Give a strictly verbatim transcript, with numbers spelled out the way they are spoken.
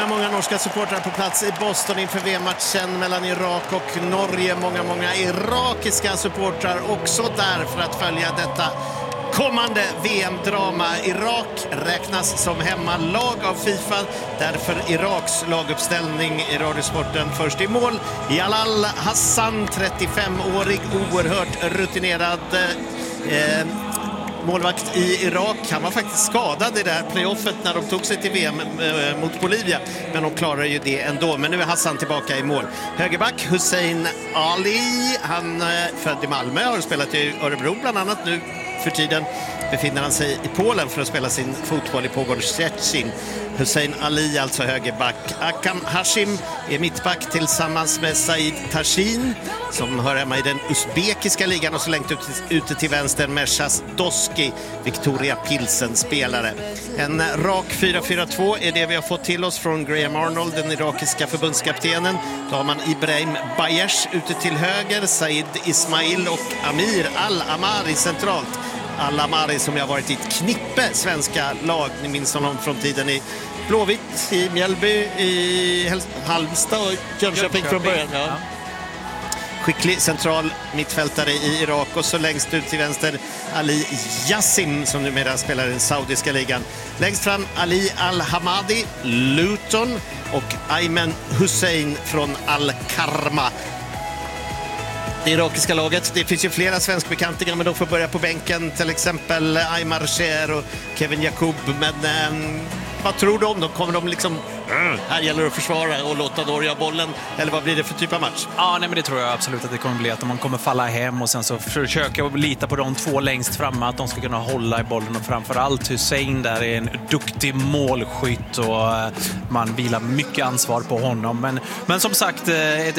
Många, många norska supportrar på plats i Boston inför V M-matchen mellan Irak och Norge. Många, många irakiska supportrar också där för att följa detta kommande V M-drama. Irak räknas som hemmalag av FIFA. Därför Iraks laguppställning i radiosporten först i mål. Jalal Hassan, trettiofemårig, oerhört rutinerad eh, målvakt i Irak. Han var faktiskt skadad i det här playoffet när de tog sig till V M eh, mot Bolivia. Men de klarar ju det ändå. Men nu är Hassan tillbaka i mål. Högerback Hussein Ali. Han eh, född i Malmö, har spelat i Örebro bland annat. Nu för tiden befinner han sig i Polen för att spela sin fotboll i Pogor Szczecin. Hussein Ali, alltså högerback. Akam Hashim är mittback tillsammans med Said Tashin som hör hemma i den uzbekiska ligan, och så längt ut, ute till vänster Meshas Doski, Victoria Pilsen spelare. En rak fyra fyra två är det vi har fått till oss från Graham Arnold, den irakiska förbundskaptenen. Då har man Ibrahim Bayesh ute till höger, Said Ismail och Amir Al-Amari centralt. Al-Amari som jag varit i ett knippe svenska lag. Ni minns honom från tiden i Blåvitt, i Mjällby, i Halmstad och Jönköping från början. Ja. Skicklig central mittfältare i Irak, och så längst ut till vänster Ali Yassim som numera spelar i den saudiska ligan. Längst fram Ali Al-Hamadi, Luton, och Ayman Hussein från Al-Karma. Det irakiska laget, det finns ju flera svenskbekantingar, men de får börja på bänken, till exempel Aymar Cher och Kevin Jakob. Men eh, vad tror du om dem? Kommer de liksom, uh, här gäller det att försvara och låta Norge ha bollen, eller vad blir det för typ av match? Ja, nej, men det tror jag absolut att det kommer bli, att man kommer falla hem och sen så försöka lita på de två längst framme, att de ska kunna hålla i bollen, och framförallt Hussein där är en duktig målskytt och man vilar mycket ansvar på honom. Men, men som sagt, ett